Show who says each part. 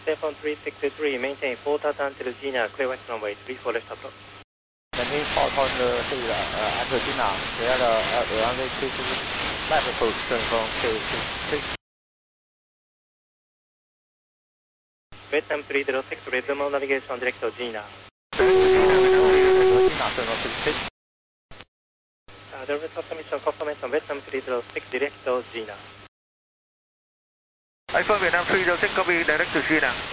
Speaker 1: Stefan 3623, maintain 4 until Gina, clear west runway 34 left approach.
Speaker 2: Maintain 4 until Gina, clear the runway 34 left approach, turn from Q6.
Speaker 1: Vietnam 306, resume navigation direct to Gina.
Speaker 2: Gina, turn from Q6.
Speaker 1: Service transmission confirmation, Vietnam 306, direct to Gina.
Speaker 2: iPhone Vietnam 306, copy, direct to Gina.